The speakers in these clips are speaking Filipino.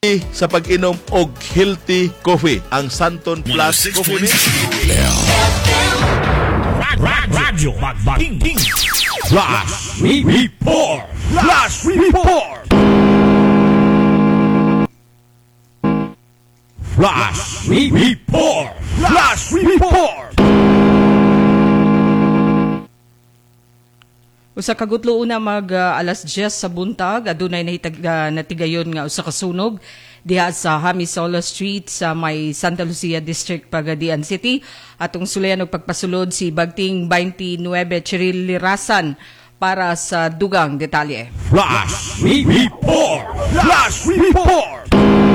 sa pag-inom og healthy coffee. Ang Santon Plus Coffee Mix. Radyo Magbating Flash Report. Flash Report. Flash Report. Flash Report. Usa ka gutlo una mag alas 10 sa buntag adunay natigayon nga usa ka sunog diha sa Hamisolo Street sa may Santa Lucia District, Pagadian City. Atong sulayan og pagpasulod si Bagting 29 Cheryl Lirasan para sa dugang detalye. Flash Report. Flash Report.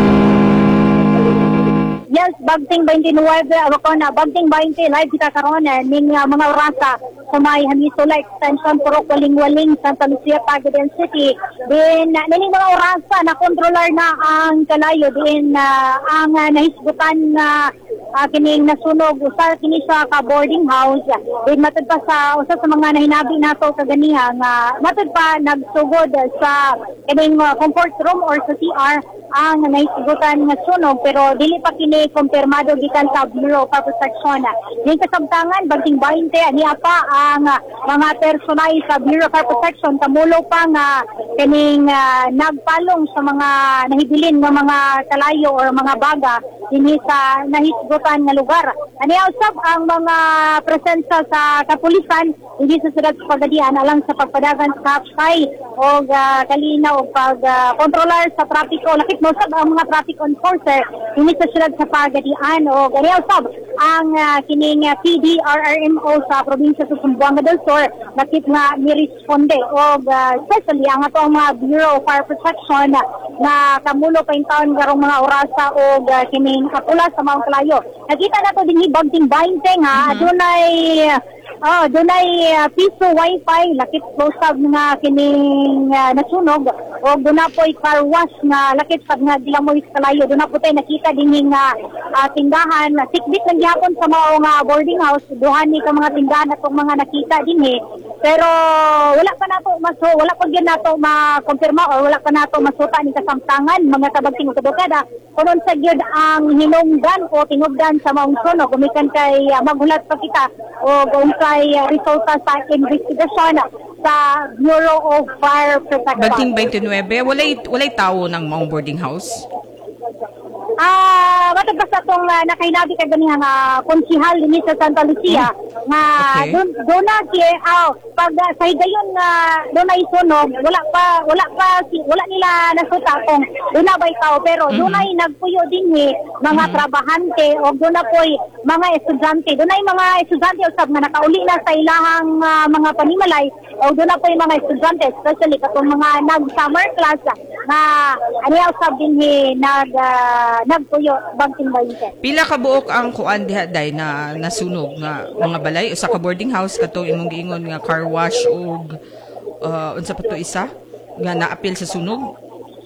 Yes, Bagting 29, ako na Bagting 20 live kita karon ning mga orasa sa may Hamisula Extension Purok Waling-Waling, Santa Lucia, Pagadian City. Din ning mga orasa na kontrolar na ang kalayo din ang nahisgutan na kining nasunog usa kini sa ka boarding house. Din matud pa sa usa sa mga nahinabi nato kaganiha nga matud pa nagsugod sa kining comfort room or sa CR ang nahisgutan nga sunog pero dili pa kini kumpirmado gikan sa Bureau of Fire Protection. Ning kasabtangan Bagting 20 aniya pa ang mga personal sa Bureau of Fire Protection kamulo pa nga kining nagpalong sa mga nahibilin nga mga kalayo or mga baga dinhi sa nahisgutan nga lugar. Aniya usab ang mga presensya sa kapulisan dinhi sa siyudad sa Pagadian alang sa pagpadagan sa hapsay o kalinaw o pag-kontrolar sa trapiko. Lakip mo usab ang mga traffic enforcer dinhi sa siyudad sa Pagadian o ganiya usab ang kining PD RRMO sa probinsya sa Zamboanga del Sur lakip nga ni-responde o especially ang atong mga Bureau of Fire Protection na kamulo pa yung taon karong mga orasa o kining kapula sa Mount Kalayo. Nakita na to din Bagting 20 nga dunay piso wifi lakip usab nga kining nasunog o duna po'y car wash nga lakip sa nga Gilamoy Kalayo. Duna po tayo nakita din nga tindahan sikbit lang gihapon sa mga boarding house duhan ni ka mga tindahan atong mga nakita din pero wala pa gyud nato makumpirma or wala pa nato masuta ni kasamtangan mga kabagting kadukada kunon sa gyud ang hinungdan o tinubdan sa maong sunog gumikan kay magulat pa kita o kay resulta sa investigasyon sa Bureau of Fire Protection. Bagting 29 walay tawo ng maong boarding house. Matag sa itong nakahinabi ka ganihan nga konsihal din sa Santa Lucia nga doon na pag sa higayon nga doon na isunog wala nila nasuta kung doon na ba ikaw pero doon na nagpuyo din mga trabahante o doon na po'y mga estudyante doon na mga estudyante usab nga nakauli na sa ilahang mga panimalay o doon na po'y mga estudyante especially katong mga nag-summer class na aniya usab din nagpuyo Bagting 20. Pila ka buok ang kuan diha day na nasunog nga mga balay usa ka boarding house kato imong giingon nga car wash ug unsa pa to isa nga naapil sa sunog?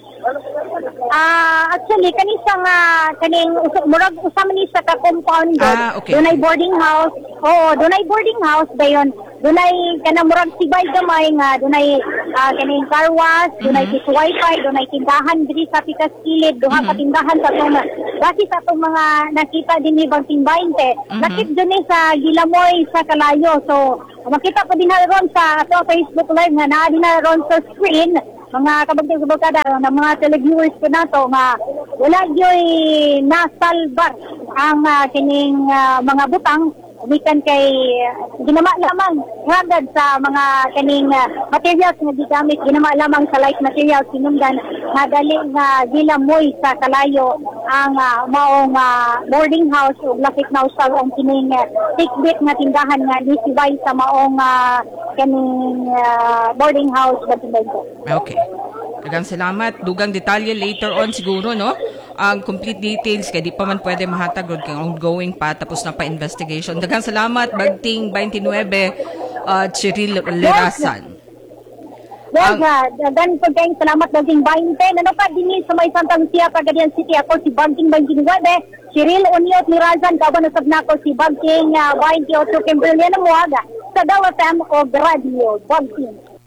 Actually kanisa nga kaning murag usama ni sa ka compound dunay boarding house. Dunay boarding house dayon dunay kana murag sibay gamay nga dunay kaning car wash, dunay wifi, dunay tindahan diri sa pikas kilid, duha ka tindahan sa tong dati sa tong mga nakita din ni Bagting 20. Nakit dinhi sa Gilamoy sa Kalayo. So makita pa din ron sa ato Facebook live nga naa din ron sa screen mga kabagting subukada ng mga televiewers ko nato nga wala gyoy nasalbar ang kining mga butang umikan kay ginama lamang hangad sa mga kaning materials nga gigamit ginama lamang sa light materials sinundan nga dali nga Gilamoy sa Kalayo ang maong boarding house ug lakip na usab ang kining tikbit nga tindahan nga nisibay sa maong kaning boarding house Okay. Daghang salamat. Dugang detalye later on siguro, no? Ang complete details kay di pa man pwede mahatag rod kay ongoing pa tapos na pa investigation. Daghang salamat Bagting 29 Cheryl Lirasan. Dagan po kayong salamat Bagting 20. Nanupad din sa may Santa Lucia, Pagadian City. Ako si Bagting 29. Cheryl Uniot Lirasan. Kaban usab na ako si Bagting 28 Kimberly Namuaga sa Dawa FM o Radio Bagting.